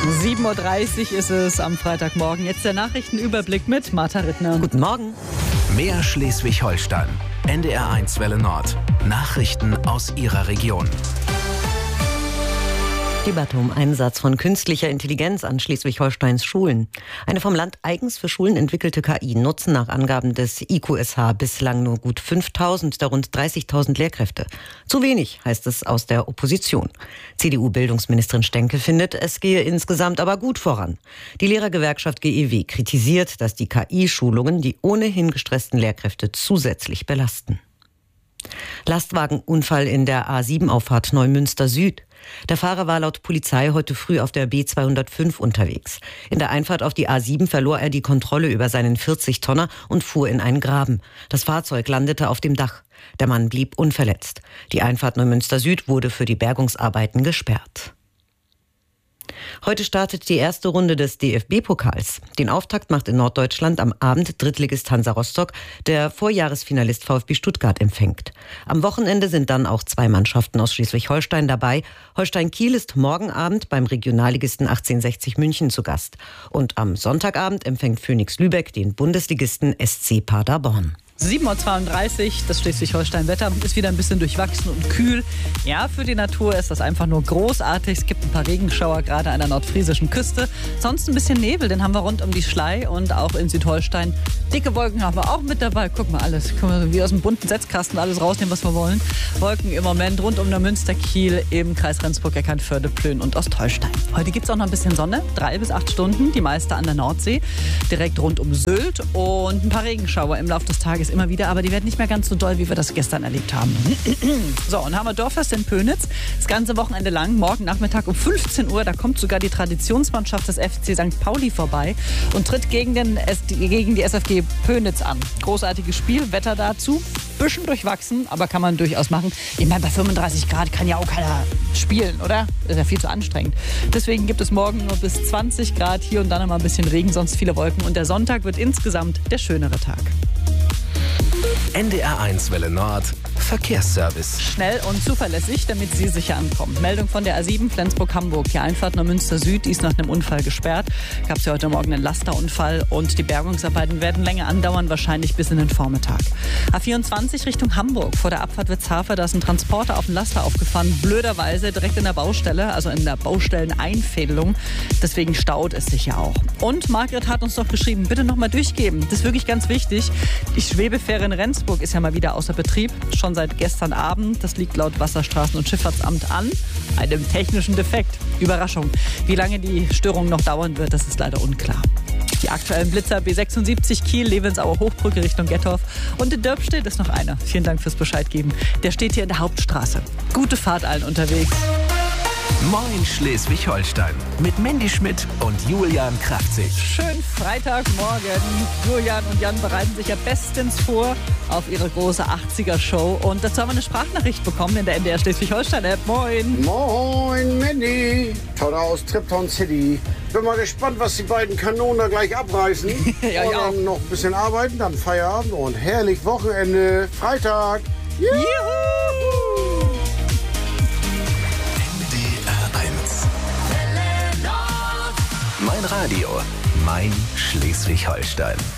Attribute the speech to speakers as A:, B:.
A: 7:30 Uhr ist es am Freitagmorgen. Jetzt der Nachrichtenüberblick mit Martha Rittner.
B: Guten Morgen.
C: Mehr Schleswig-Holstein. NDR1 Welle Nord. Nachrichten aus Ihrer Region.
B: Debatte um Einsatz von künstlicher Intelligenz an Schleswig-Holsteins Schulen. Eine vom Land eigens für Schulen entwickelte KI nutzen nach Angaben des IQSH bislang nur gut 5.000 der rund 30.000 Lehrkräfte. Zu wenig, heißt es aus der Opposition. CDU-Bildungsministerin Stenke findet, es gehe insgesamt aber gut voran. Die Lehrergewerkschaft GEW kritisiert, dass die KI-Schulungen die ohnehin gestressten Lehrkräfte zusätzlich belasten. Lastwagenunfall in der A7-Auffahrt Neumünster Süd. Der Fahrer war laut Polizei heute früh auf der B205 unterwegs. In der Einfahrt auf die A7 verlor er die Kontrolle über seinen 40-Tonner und fuhr in einen Graben. Das Fahrzeug landete auf dem Dach. Der Mann blieb unverletzt. Die Einfahrt Neumünster Süd wurde für die Bergungsarbeiten gesperrt. Heute startet die erste Runde des DFB-Pokals. Den Auftakt macht in Norddeutschland am Abend Drittligist Hansa Rostock, der Vorjahresfinalist VfB Stuttgart empfängt. Am Wochenende sind dann auch zwei Mannschaften aus Schleswig-Holstein dabei. Holstein Kiel ist morgen Abend beim Regionalligisten 1860 München zu Gast. Und am Sonntagabend empfängt Phoenix Lübeck den Bundesligisten SC Paderborn.
A: 7:32 Uhr, das Schleswig-Holstein-Wetter ist wieder ein bisschen durchwachsen und kühl. Ja, für die Natur ist das einfach nur großartig. Es gibt ein paar Regenschauer, gerade an der nordfriesischen Küste. Sonst ein bisschen Nebel, den haben wir rund um die Schlei und auch in Südholstein. Dicke Wolken haben wir auch mit dabei. Guck mal, alles. Können wir wie aus dem bunten Setzkasten alles rausnehmen, was wir wollen. Wolken im Moment rund um Neumünster, Kiel, im Kreis Rendsburg, Eckernförde, Plön und Ostholstein. Heute gibt es auch noch ein bisschen Sonne, 3 bis 8 Stunden, die meiste an der Nordsee, direkt rund um Sylt und ein paar Regenschauer im Laufe des Tages immer wieder, aber die werden nicht mehr ganz so doll, wie wir das gestern erlebt haben. So, und haben wir Dorffest in Pönitz, das ganze Wochenende lang, morgen Nachmittag um 15 Uhr, da kommt sogar die Traditionsmannschaft des FC St. Pauli vorbei und tritt gegen die SFG Pönitz an. Großartiges Spiel, Wetter dazu, bisschen durchwachsen, aber kann man durchaus machen. Ich meine, bei 35 Grad kann ja auch keiner spielen, oder? Das ist ja viel zu anstrengend. Deswegen gibt es morgen nur bis 20 Grad, hier und dann immer ein bisschen Regen, sonst viele Wolken und der Sonntag wird insgesamt der schönere Tag.
C: NDR1 Welle Nord. Verkehrsservice.
A: Schnell und zuverlässig, damit Sie sicher ankommen. Meldung von der A7 Flensburg-Hamburg. Die Einfahrt Neumünster Süd, die ist nach einem Unfall gesperrt. Gab es ja heute Morgen einen Lasterunfall und die Bergungsarbeiten werden länger andauern, wahrscheinlich bis in den Vormittag. A24 Richtung Hamburg. Vor der Abfahrt Witzhafer, da ist ein Transporter auf den Laster aufgefahren. Blöderweise direkt in der Baustelle, also in der Baustelleneinfädelung. Deswegen staut es sich ja auch. Und Margret hat uns noch geschrieben, bitte nochmal durchgeben. Das ist wirklich ganz wichtig. Die Schwebefähre in Rendsburg ist ja mal wieder außer Betrieb. Schon seit gestern Abend. Das liegt laut Wasserstraßen- und Schifffahrtsamt an einem technischen Defekt. Überraschung. Wie lange die Störung noch dauern wird, das ist leider unklar. Die aktuellen Blitzer B76 Kiel, Levensauer Hochbrücke Richtung Gettorf. Und in Dörpstedt ist noch einer. Vielen Dank fürs Bescheid geben. Der steht hier in der Hauptstraße. Gute Fahrt allen unterwegs.
C: Moin Schleswig-Holstein. Mit Mandy Schmidt und Julian Kraftzig.
A: Schön Freitagmorgen. Julian und Jan bereiten sich ja bestens vor auf ihre große 80er-Show. Und dazu haben wir eine Sprachnachricht bekommen in der NDR Schleswig-Holstein-App. Moin.
D: Moin, Mandy. Tada aus Tripton City. Bin mal gespannt, was die beiden Kanonen da gleich abreißen.
A: Ja,
D: und
A: ja.
D: dann noch ein bisschen arbeiten, dann Feierabend und herrlich Wochenende. Freitag. Juhu!
C: NDR1. Mein Radio. Mein Schleswig-Holstein.